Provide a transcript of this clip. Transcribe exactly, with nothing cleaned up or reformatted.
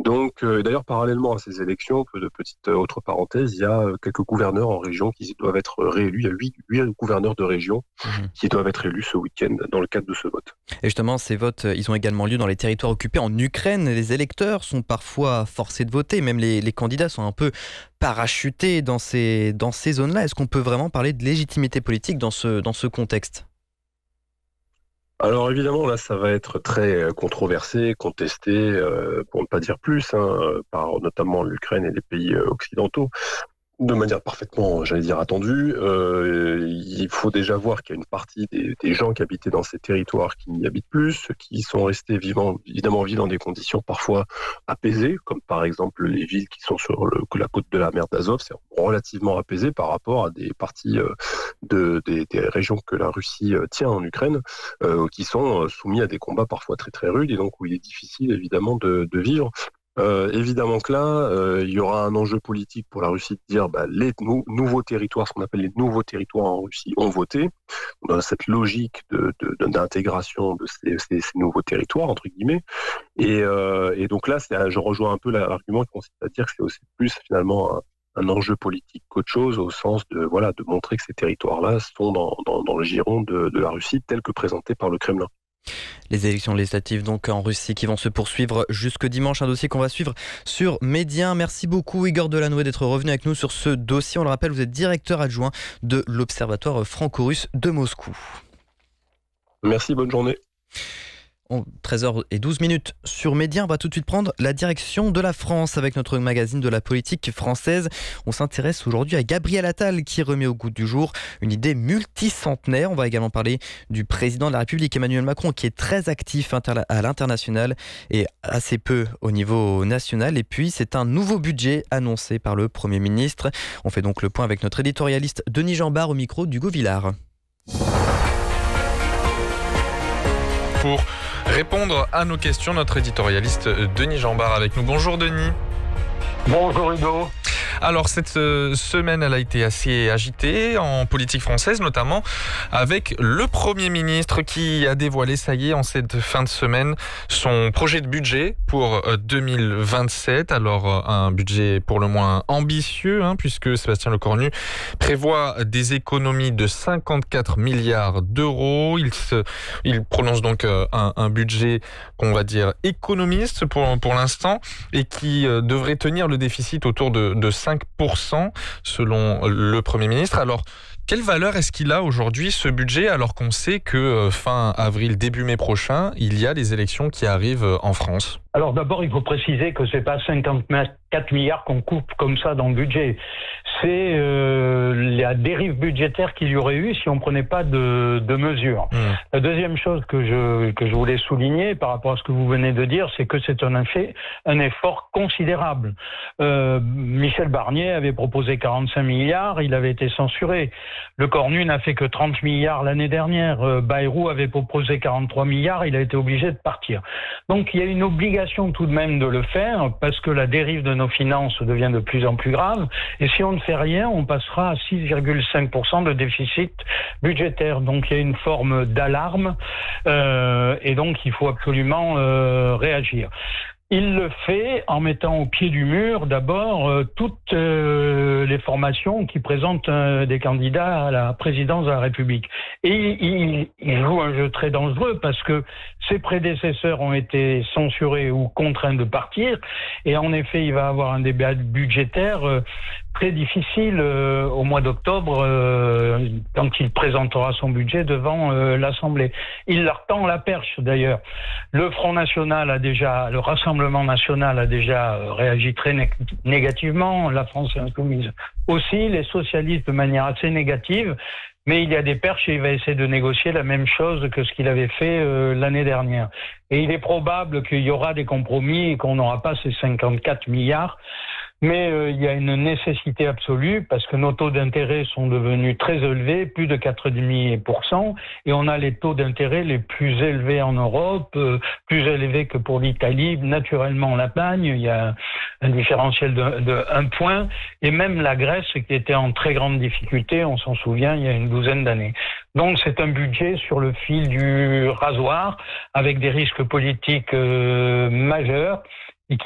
Donc, euh, d'ailleurs, parallèlement à ces élections, peu de petites euh, autres parenthèses, il y a euh, quelques gouverneurs en région qui doivent être réélus. Il y a huit, huit gouverneurs de région mmh. qui doivent être élus ce week-end dans le cadre de ce vote. Et justement, ces votes, ils ont également lieu dans les territoires occupés en Ukraine. Les électeurs sont parfois forcés de voter, même les, les candidats sont un peu parachutés dans ces, dans ces zones-là. Est-ce qu'on peut vraiment parler de légitimité politique dans ce, dans ce contexte ? Alors évidemment, là, ça va être très controversé, contesté, euh, pour ne pas dire plus, hein, par notamment l'Ukraine et les pays occidentaux, de manière parfaitement, j'allais dire, attendue. Euh, il faut déjà voir qu'il y a une partie des, des gens qui habitaient dans ces territoires qui n'y habitent plus, ceux qui sont restés vivants, évidemment vivent dans des conditions parfois apaisées, comme par exemple les villes qui sont sur le, la côte de la mer d'Azov, c'est relativement apaisé par rapport à des parties euh, de, des, des régions que la Russie euh, tient en Ukraine, euh, qui sont euh, soumis à des combats parfois très très rudes et donc où il est difficile évidemment de, de vivre. Euh, évidemment que là, euh, il y aura un enjeu politique pour la Russie de dire bah, les nou- nouveaux territoires, ce qu'on appelle les nouveaux territoires en Russie, ont voté. Dans cette logique de, de, de, d'intégration de ces, ces, ces nouveaux territoires, entre guillemets. Et, euh, et donc là, c'est, je rejoins un peu l'argument qui consiste à dire que c'est aussi plus finalement un, un enjeu politique qu'autre chose, au sens de, voilà, de montrer que ces territoires-là sont dans, dans, dans le giron de, de la Russie tel que présenté par le Kremlin. Les élections législatives donc en Russie qui vont se poursuivre jusque dimanche, un dossier qu'on va suivre sur Média. Merci beaucoup Igor Delanoë d'être revenu avec nous sur ce dossier. On le rappelle, vous êtes directeur adjoint de l'Observatoire franco-russe de Moscou. Merci, bonne journée. treize heures douze minutes sur Média, on va tout de suite prendre la direction de la France avec notre magazine de la politique française. On s'intéresse aujourd'hui à Gabriel Attal qui remet au goût du jour une idée multicentenaire. On va également parler du président de la République Emmanuel Macron qui est très actif à l'international et assez peu au niveau national. Et puis c'est un nouveau budget annoncé par le Premier ministre. On fait donc le point avec notre éditorialiste Denis Jambard au micro d'Hugo Villard. Pour répondre à nos questions, notre éditorialiste Denis Jambard avec nous. Bonjour Denis. Bonjour Hugo. Alors cette euh, semaine, elle a été assez agitée en politique française, notamment avec le Premier ministre qui a dévoilé, ça y est, en cette fin de semaine, son projet de budget pour euh, deux mille vingt-sept. Alors euh, un budget pour le moins ambitieux, hein, puisque Sébastien Lecornu prévoit des économies de cinquante-quatre milliards d'euros. Il, se, il prononce donc euh, un, un budget qu'on va dire économiste pour, pour l'instant et qui euh, devrait tenir le déficit autour de, de cinq pour cent selon le Premier ministre. Alors, quelle valeur est-ce qu'il a aujourd'hui ce budget alors qu'on sait que fin avril, début mai prochain, il y a les élections qui arrivent en France ? Alors d'abord, il faut préciser que c'est pas cinquante-quatre milliards qu'on coupe comme ça dans le budget. C'est euh, la dérive budgétaire qu'il y aurait eu si on prenait pas de, de mesures. Mmh. La deuxième chose que je que je voulais souligner par rapport à ce que vous venez de dire, c'est que c'est un effet, un effort considérable. Euh, Michel Barnier avait proposé quarante-cinq milliards, il avait été censuré. Le Cornu n'a fait que trente milliards l'année dernière. Euh, Bayrou avait proposé quarante-trois milliards, il a été obligé de partir. Donc il y a une obligation tout de même de le faire parce que la dérive de nos finances devient de plus en plus grave et si on ne fait rien, on passera à six virgule cinq pour cent de déficit budgétaire. Donc il y a une forme d'alarme euh, et donc il faut absolument euh, réagir. Il le fait en mettant au pied du mur d'abord euh, toutes euh, les formations qui présentent euh, des candidats à la présidence de la République. Et il, il joue un jeu très dangereux parce que ses prédécesseurs ont été censurés ou contraints de partir. Et en effet, il va avoir un débat budgétaire euh, très difficile euh, au mois d'octobre euh, quand il présentera son budget devant euh, l'Assemblée. Il leur tend la perche d'ailleurs. Le Front National a déjà, le Rassemblement National a déjà euh, réagi très né- négativement, la France Insoumise aussi, les socialistes de manière assez négative, mais il y a des perches et il va essayer de négocier la même chose que ce qu'il avait fait euh, l'année dernière. Et il est probable qu'il y aura des compromis et qu'on n'aura pas ces cinquante-quatre milliards. Mais euh, il y a une nécessité absolue parce que nos taux d'intérêt sont devenus très élevés, plus de quatre virgule cinq pour cent, et on a les taux d'intérêt les plus élevés en Europe, euh, plus élevés que pour l'Italie, naturellement l'Espagne, il y a un différentiel de, de un point, et même la Grèce qui était en très grande difficulté, on s'en souvient, il y a une douzaine d'années. Donc c'est un budget sur le fil du rasoir, avec des risques politiques euh, majeurs.